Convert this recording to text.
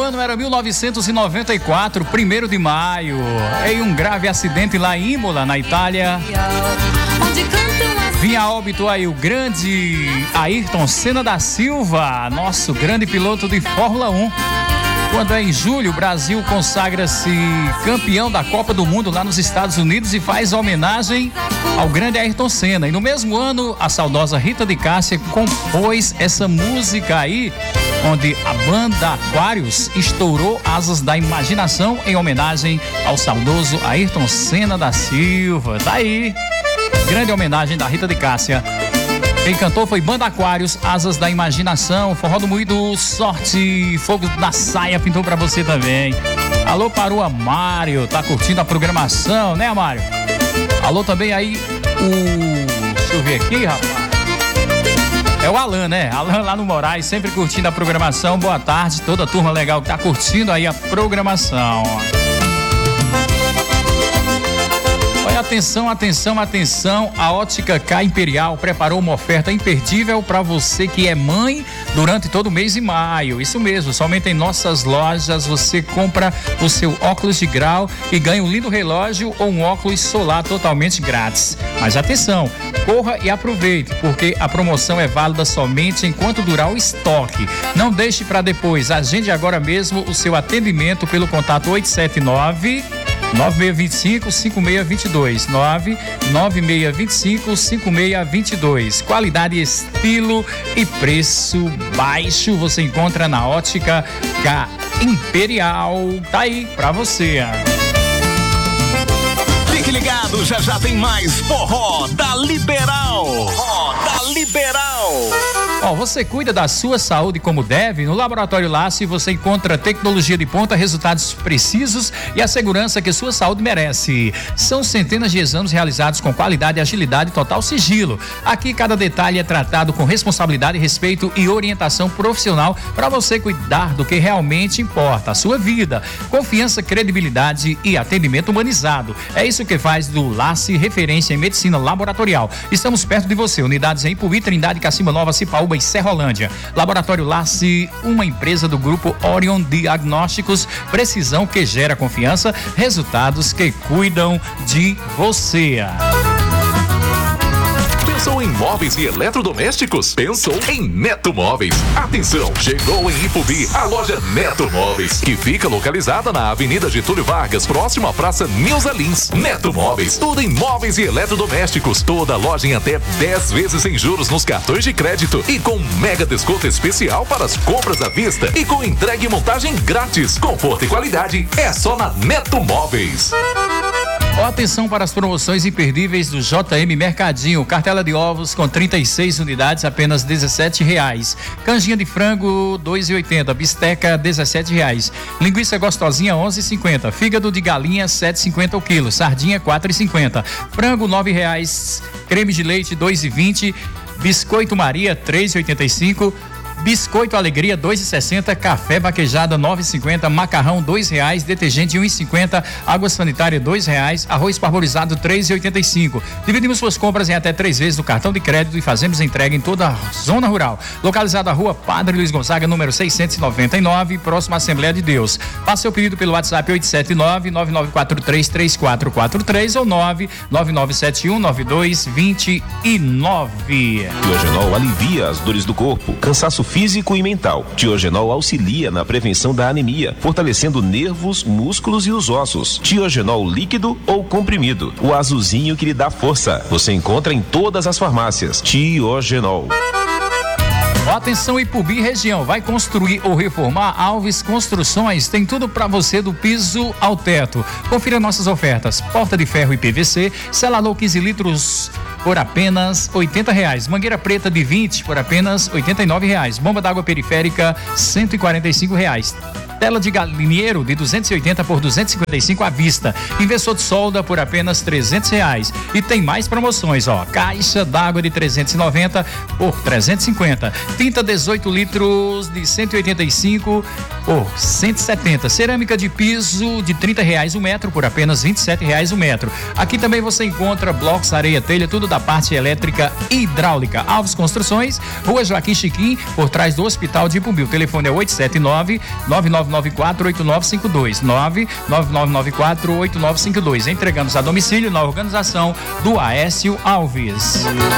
ano era 1994, 1º de maio. Em um grave acidente lá em Imola, na Itália, vinha a óbito aí o grande Ayrton Senna da Silva, nosso grande piloto de Fórmula 1. Quando em julho o Brasil consagra-se campeão da Copa do Mundo lá nos Estados Unidos e faz homenagem ao grande Ayrton Senna. E no mesmo ano, a saudosa Rita de Cássia compôs essa música aí, onde a banda Aquarius estourou Asas da Imaginação em homenagem ao saudoso Ayrton Senna da Silva. Tá aí, grande homenagem da Rita de Cássia. Quem cantou foi Banda Aquarius, Asas da Imaginação, Forró do Moído, Sorte, Fogo da Saia pintou pra você também. Alô para o Amário, tá curtindo a programação, né, Amário? Alô também aí deixa eu ver aqui, rapaz. É o Alan, né? Alan lá no Moraes, sempre curtindo a programação. Boa tarde, toda a turma legal que tá curtindo aí a programação. Atenção, atenção, atenção, a Ótica K Imperial preparou uma oferta imperdível para você que é mãe durante todo o mês de maio. Isso mesmo, somente em nossas lojas você compra o seu óculos de grau e ganha um lindo relógio ou um óculos solar totalmente grátis. Mas atenção, corra e aproveite, porque a promoção é válida somente enquanto durar o estoque. Não deixe para depois, agende agora mesmo o seu atendimento pelo contato 879-9625-5622, 99625-5622. Qualidade, estilo e preço baixo você encontra na Ótica K Imperial. Tá aí pra você. Fique ligado, já já tem mais Forró da Liberal. Forró da Liberal. Você cuida da sua saúde como deve? No Laboratório Laci você encontra tecnologia de ponta, resultados precisos e a segurança que sua saúde merece. São centenas de exames realizados com qualidade, agilidade e total sigilo. Aqui cada detalhe é tratado com responsabilidade, respeito e orientação profissional para você cuidar do que realmente importa, a sua vida. Confiança, credibilidade e atendimento humanizado. É isso que faz do Laci referência em medicina laboratorial. Estamos perto de você, unidades em Ipuí, Trindade, Cacimba Nova, Cipaúba e Serrolândia. Laboratório Laci, uma empresa do grupo Orion Diagnósticos, precisão que gera confiança, resultados que cuidam de você. Pensou em móveis e eletrodomésticos? Pensou em Neto Móveis. Atenção, chegou em Ipuí a loja Neto Móveis, que fica localizada na Avenida Getúlio Vargas, próximo à Praça Nilza Lins. Neto Móveis, tudo em móveis e eletrodomésticos. Toda loja em até 10 vezes sem juros nos cartões de crédito e com mega desconto especial para as compras à vista e com entrega e montagem grátis. Conforto e qualidade é só na Neto Móveis. Atenção para as promoções imperdíveis do JM Mercadinho. Cartela de ovos com 36 unidades, apenas R$17. Canjinha de frango, R$2,80. Bisteca, R$17. Linguiça gostosinha, R$11,50. Fígado de galinha, R$7,50 o quilo. Sardinha, R$4,50. Frango, R$9. Creme de leite, R$2,20. Biscoito Maria, R$3,85. Biscoito Alegria, R$2,60, café vaquejada, R$9,50, macarrão, R$2, detergente, R$1,50, água sanitária, R$2, arroz parborizado, R$3,85. Dividimos suas compras em até 3 vezes no cartão de crédito e fazemos entrega em toda a zona rural. Localizada na rua Padre Luiz Gonzaga, número 699, próximo à Assembleia de Deus. Faça seu pedido pelo WhatsApp 879-9943-3443 ou 99971-9229. Tiogenol alivia as dores do corpo, cansaço físico e mental. Tiogenol auxilia na prevenção da anemia, fortalecendo nervos, músculos e os ossos. Tiogenol líquido ou comprimido, o azulzinho que lhe dá força. Você encontra em todas as farmácias. Tiogenol. Atenção Ipuí região, vai construir ou reformar? Alves Construções tem tudo para você do piso ao teto. Confira nossas ofertas: porta de ferro e PVC, selador 15 litros por apenas R$80. Mangueira preta de 20 por apenas R$89. Bomba d'água periférica R$145. Tela de galinheiro de 280 por 255 à vista. Inversor de solda por apenas R$300. E tem mais promoções, caixa d'água de 390 por 350. Tinta 18 litros de 185 por 170. Cerâmica de piso de R$30 o metro por apenas R$27 o metro. Aqui também você encontra blocos, areia, telha, tudo da parte elétrica e hidráulica. Alves Construções, Rua Joaquim Chiquim, por trás do Hospital de Ipuí. O telefone é 879-99 99994-8952. 99994-8952. Entregamos a domicílio na organização do Aécio Alves.